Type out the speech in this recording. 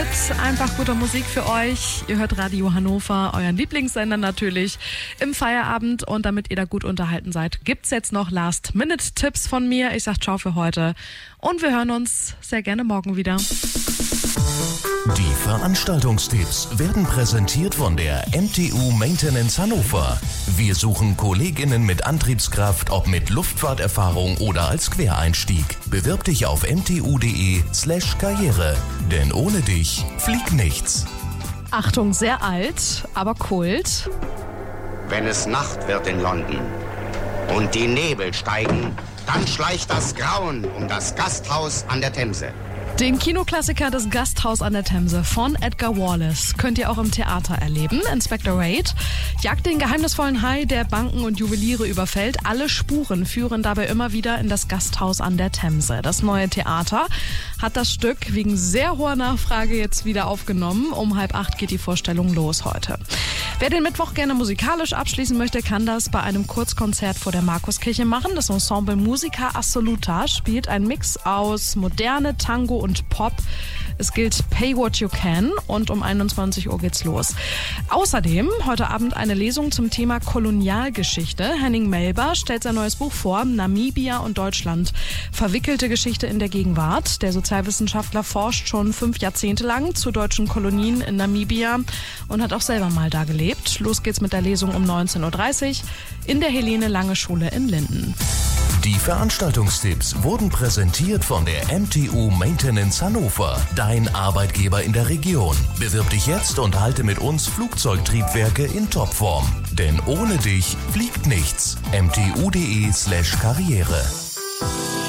mit einfach guter Musik für euch. Ihr hört Radio Hannover, euren Lieblingssender natürlich, im Feierabend. Und damit ihr da gut unterhalten seid, gibt's jetzt noch Last-Minute-Tipps von mir. Ich sag ciao für heute und wir hören uns sehr gerne morgen wieder. Die Veranstaltungstipps werden präsentiert von der MTU Maintenance Hannover. Wir suchen KollegInnen mit Antriebskraft, ob mit Luftfahrterfahrung oder als Quereinstieg. Bewirb dich auf mtu.de/karriere. Denn ohne dich fliegt nichts. Achtung, sehr alt, aber Kult. Wenn es Nacht wird in London und die Nebel steigen, dann schleicht das Grauen um das Gasthaus an der Themse. Den Kinoklassiker Das Gasthaus an der Themse von Edgar Wallace könnt ihr auch im Theater erleben. Inspector Raid jagt den geheimnisvollen Hai, der Banken und Juweliere überfällt. Alle Spuren führen dabei immer wieder in das Gasthaus an der Themse. Das neue Theater hat das Stück wegen sehr hoher Nachfrage jetzt wieder aufgenommen. Um 7:30 geht die Vorstellung los heute. Wer den Mittwoch gerne musikalisch abschließen möchte, kann das bei einem Kurzkonzert vor der Markuskirche machen. Das Ensemble Musica Assoluta spielt einen Mix aus Moderne, Tango und Pop. Es gilt Pay What You Can und um 21 Uhr geht's los. Außerdem heute Abend eine Lesung zum Thema Kolonialgeschichte. Henning Melber stellt sein neues Buch vor, Namibia und Deutschland. Verwickelte Geschichte in der Gegenwart. Der Sozialwissenschaftler forscht schon 5 Jahrzehnte lang zu deutschen Kolonien in Namibia und hat auch selber mal da gelebt. Los geht's mit der Lesung um 19.30 Uhr in der Helene Lange Schule in Linden. Die Veranstaltungstipps wurden präsentiert von der MTU Maintenance Hannover, dein Arbeitgeber in der Region. Bewirb dich jetzt und halte mit uns Flugzeugtriebwerke in Topform. Denn ohne dich fliegt nichts. mtu.de/karriere